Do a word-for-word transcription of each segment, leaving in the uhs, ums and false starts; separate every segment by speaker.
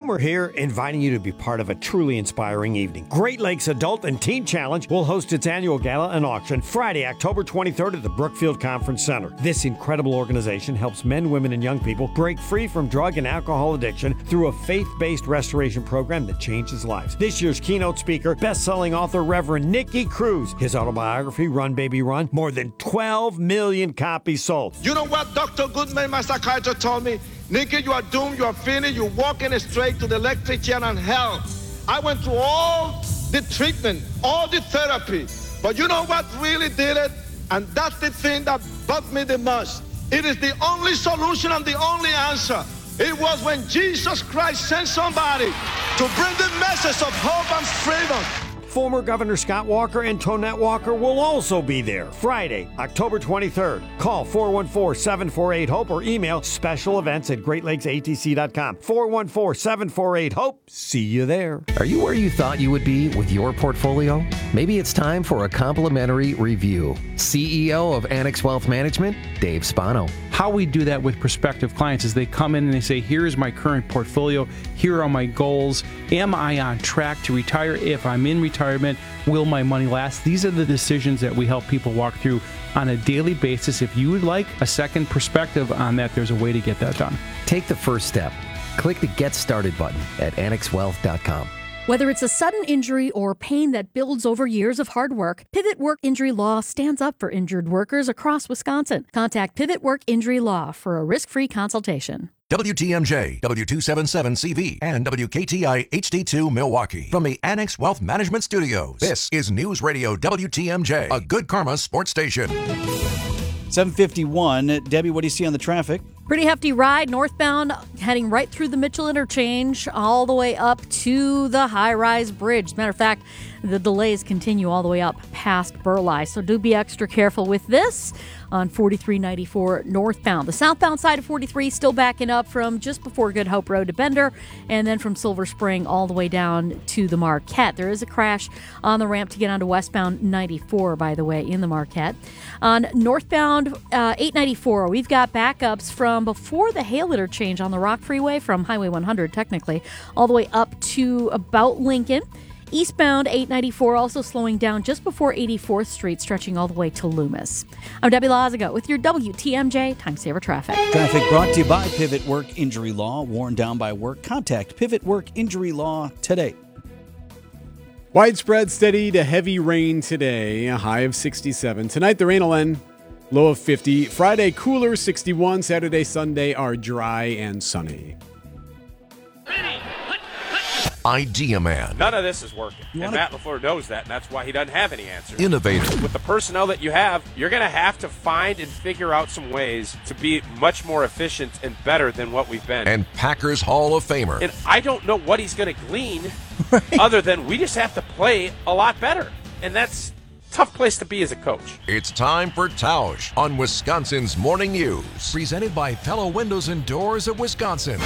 Speaker 1: Boomer here, inviting you to be part of a truly inspiring evening. Great Lakes Adult and Teen Challenge will host its annual gala and auction Friday, October twenty-third at the Brookfield Conference Center. This incredible organization helps men, women, and young people break free from drug and alcohol addiction through a faith-based restoration program that changes lives. This year's keynote speaker, best-selling author Reverend Nicky Cruz. His autobiography, Run Baby Run, more than twelve million copies sold.
Speaker 2: You know what Doctor Goodman, my psychiatrist, told me? Nicky, you are doomed, you are finished, you're walking straight to the electric chair and hell. I went through all the treatment, all the therapy, but you know what really did it? And that's the thing that bugged me the most. It is the only solution and the only answer. It was when Jesus Christ sent somebody to bring the message of hope and freedom.
Speaker 1: Former Governor Scott Walker and Tonette Walker will also be there Friday, October twenty-third. Call four one four, seven four eight, HOPE or email special events at great lakes a t c dot com. four one four, seven four eight, HOPE. See you there.
Speaker 3: Are you where you thought you would be with your portfolio? Maybe it's time for a complimentary review. C E O of Annex Wealth Management, Dave Spano.
Speaker 4: How we do that with prospective clients is they come in and they say, here is my current portfolio, here are my goals, am I on track to retire? If I'm in retirement, will my money last? These are the decisions that we help people walk through on a daily basis. If you would like a second perspective on that, there's a way to get that done.
Speaker 3: Take the first step. Click the Get Started button at annex wealth dot com.
Speaker 5: Whether it's a sudden injury or pain that builds over years of hard work, Pivot Work Injury Law stands up for injured workers across Wisconsin. Contact Pivot Work Injury Law for a risk-free consultation.
Speaker 6: W T M J, W two seventy-seven C V, and W K T I H D two Milwaukee. From the Annex Wealth Management Studios, this is News Radio W T M J, a Good Karma sports station.
Speaker 7: seven fifty-one. Debbie, what do you see on the traffic?
Speaker 5: Pretty hefty ride northbound, heading right through the Mitchell Interchange, all the way up to the high-rise bridge. As a matter of fact, the delays continue all the way up past Burleigh, so do be extra careful with this on forty-three ninety-four northbound. The southbound side of forty-three still backing up from just before Good Hope Road to Bender, and then from Silver Spring all the way down to the Marquette. There is a crash on the ramp to get onto westbound ninety-four, by the way, in the Marquette. On northbound uh, eight ninety-four, we've got backups from before the Hale interchange on the Rock Freeway, from Highway one hundred technically, all the way up to about Lincoln. Eastbound eight ninety-four also slowing down just before eighty-fourth Street, stretching all the way to Loomis. I'm Debbie Lazago with your W T M J Time Saver Traffic.
Speaker 7: Traffic brought to you by Pivot Work Injury Law. Worn down by work? Contact Pivot Work Injury Law today.
Speaker 8: Widespread steady to heavy rain today, a high of sixty-seven. Tonight the rain will end, low of fifty. Friday cooler, sixty-one. Saturday, Sunday are dry and sunny.
Speaker 6: Idea Man.
Speaker 9: None of this is working. You and Matt LaFleur knows that, and that's why he doesn't have any answers.
Speaker 6: Innovator.
Speaker 9: With the personnel that you have, you're going to have to find and figure out some ways to be much more efficient and better than what we've been.
Speaker 6: And Packers Hall of Famer.
Speaker 9: And I don't know what he's going to glean right. other than we just have to play a lot better. And that's a tough place to be as a coach.
Speaker 6: It's time for Tausch on Wisconsin's Morning News. Presented by Pella Windows and Doors of Wisconsin.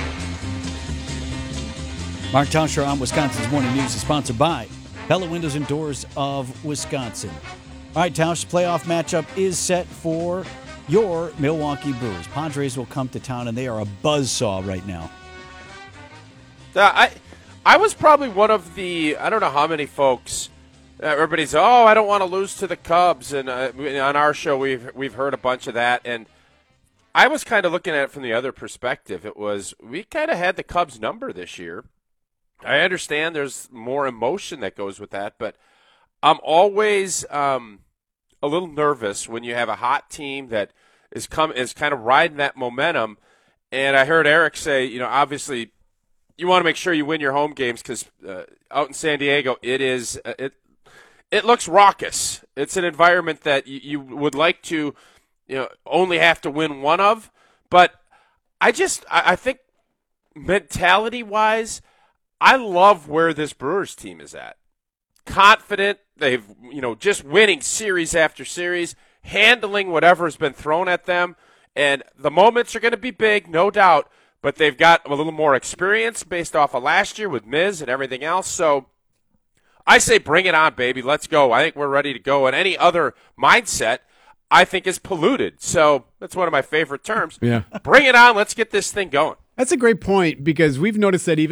Speaker 7: Mark Tauscher on Wisconsin's Morning News is sponsored by Pella Windows and Doors of Wisconsin. All right, Tausch, playoff matchup is set for your Milwaukee Brewers. Padres will come to town, and they are a buzzsaw right now.
Speaker 9: Uh, I I was probably one of the, I don't know how many folks, uh, everybody's, oh, I don't want to lose to the Cubs. And uh, on our show, we've, we've heard a bunch of that. And I was kind of looking at it from the other perspective. It was, we kind of had the Cubs number this year. I understand there's more emotion that goes with that, but I'm always um, a little nervous when you have a hot team that is come is kind of riding that momentum. And I heard Eric say, you know, obviously you want to make sure you win your home games because uh, out in San Diego, it is uh, it it looks raucous. It's an environment that you, you would like to, you know, only have to win one of. But I just I, I think mentality-wise, I love where this Brewers team is at. Confident, they've, you know, just winning series after series, handling whatever's been thrown at them, and the moments are going to be big, no doubt, but they've got a little more experience based off of last year with Miz and everything else. So I say bring it on, baby. Let's go. I think we're ready to go. And any other mindset, I think, is polluted. So that's one of my favorite terms.
Speaker 8: Yeah.
Speaker 9: Bring it on. Let's get this thing going.
Speaker 8: That's a great point because we've noticed that even